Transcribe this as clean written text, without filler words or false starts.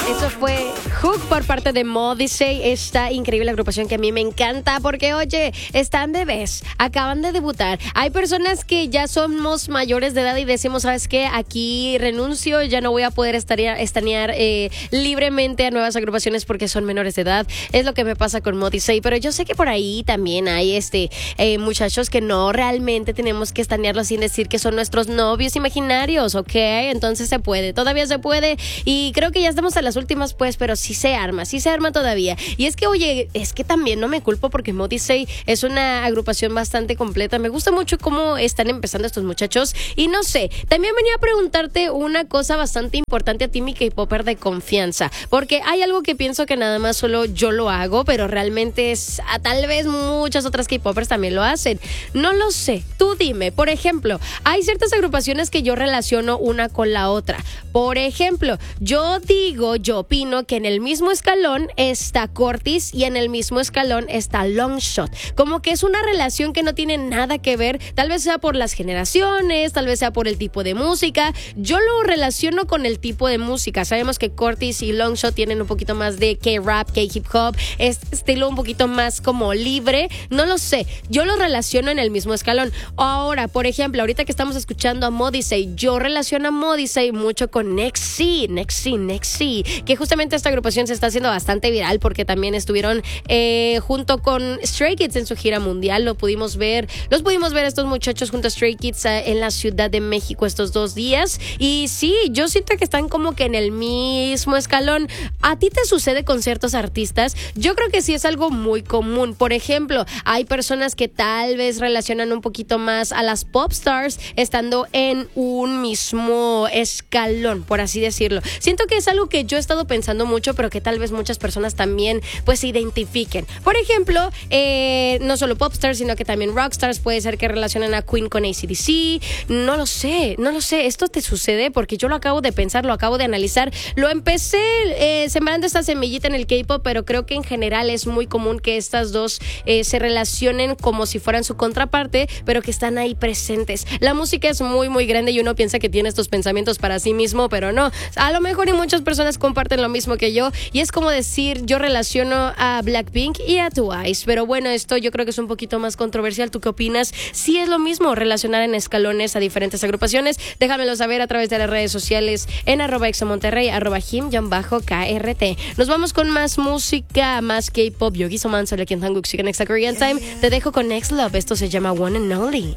Eso fue Hook por parte de Modisey, esta increíble agrupación que a mí me encanta porque, oye, están bebés, acaban de debutar. Hay personas que ya somos mayores de edad y decimos, ¿sabes qué? Aquí renuncio, ya no voy a poder estanear libremente a nuevas agrupaciones porque son menores de edad. Es lo que me pasa con Modisey, pero yo sé que por ahí también hay muchachos que no realmente tenemos que estanearlos sin decir que son nuestros novios imaginarios, ¿ok? Entonces se puede, todavía se puede y creo que ya estamos a las últimas pues, pero sí se arma todavía. Y es que, oye, es que también no me culpo porque Modisey es una agrupación bastante completa. Me gusta mucho cómo están empezando estos muchachos y no sé, también venía a preguntarte una cosa bastante importante a ti, mi K-popper de confianza, porque hay algo que pienso que nada más solo yo lo hago, pero realmente tal vez muchas otras K-popers también lo hacen. No lo sé, tú dime. Por ejemplo, hay ciertas agrupaciones que yo relaciono una con la otra. Por ejemplo, yo opino que en el mismo escalón está Cortis y en el mismo escalón está Longshot. Como que es una relación que no tiene nada que ver, tal vez sea por las generaciones, tal vez sea por el tipo de música. Yo lo relaciono con el tipo de música. Sabemos que Cortis y Longshot tienen un poquito más de K-rap, K-hip hop, estilo un poquito más como libre. No lo sé, yo lo relaciono en el mismo escalón. Ahora, por ejemplo, ahorita que estamos escuchando a Modisey, yo relaciono a Modisey mucho con Nexi, que justamente esta agrupación se está haciendo bastante viral porque también estuvieron junto con Stray Kids en su gira mundial. Los pudimos ver estos muchachos junto a Stray Kids en la Ciudad de México estos 2 días y sí, yo siento que están como que en el mismo escalón. ¿A ti te sucede con ciertos artistas? Yo creo que sí es algo muy común. Por ejemplo, hay personas que tal vez relacionan un poquito más a las pop stars estando en un mismo escalón, por así decirlo. Siento que es algo que yo he estado pensando mucho, pero que tal vez muchas personas también pues se identifiquen. Por ejemplo, no solo pop stars, sino que también rock stars. Puede ser que relacionen a Queen con AC/DC. No lo sé. ¿Esto te sucede? Porque yo lo acabo de pensar, lo acabo de analizar. Lo empecé sembrando esta semillita en el K-pop, pero creo que en general es muy común que estas dos se relacionen como si fueran su contraparte, pero que están ahí presentes. La música es muy, muy grande y uno piensa que tiene estos pensamientos para sí mismo, pero no. A lo mejor y muchas personas comparten lo mismo que yo y es como decir, yo relaciono a Blackpink y a Twice, pero bueno, esto yo creo que es un poquito más controversial. ¿Tú qué opinas? Si es lo mismo relacionar en escalones a diferentes agrupaciones, déjamelo saber a través de las redes sociales en @examonterrey, @him_KRT. Nos vamos con más música, más K-pop. Yo Guiso Man, soy aquí en Hanguk, sigan Next Korean Time. Te dejo con Next Love, esto se llama One and Only.